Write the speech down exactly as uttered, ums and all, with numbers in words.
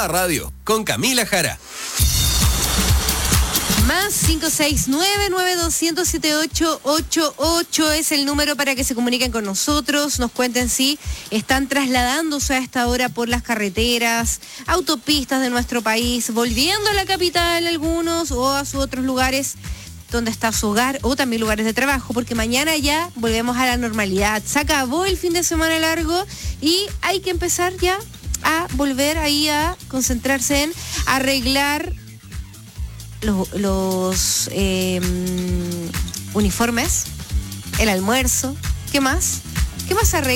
La Radio, con Camila Jara. Más cinco seis nueve, nueve dos cero cero, siete ocho ocho ocho es el número para que se comuniquen con nosotros, nos cuenten si están trasladándose a esta hora por las carreteras, autopistas de nuestro país, volviendo a la capital algunos o a sus otros lugares donde está su hogar o también lugares de trabajo, porque mañana ya volvemos a la normalidad. Se acabó el fin de semana largo y hay que empezar ya a volver ahí a concentrarse en arreglar los, los eh, uniformes, el almuerzo. ¿Qué más? ¿Qué más arregla?